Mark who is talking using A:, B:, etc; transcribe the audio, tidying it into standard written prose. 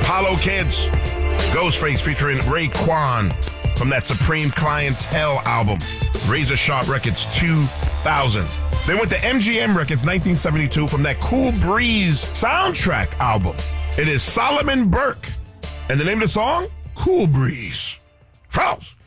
A: Apollo Kids, Ghostface featuring Raekwon from that Supreme Clientele album, Razor Sharp Records 2000. They went to MGM Records 1972 from that Cool Breeze soundtrack album. It is Solomon Burke. And the name of the song? Cool Breeze. Charles.